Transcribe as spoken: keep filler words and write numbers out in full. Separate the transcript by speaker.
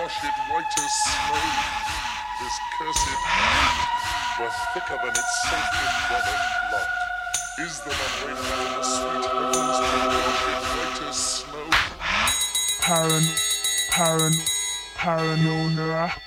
Speaker 1: wash it white as snow. This cursed night, were thicker than its sacred brother blood. Is the man waiting in the sweet heavens to wash it white as snow?
Speaker 2: Paran, paran, paranoia.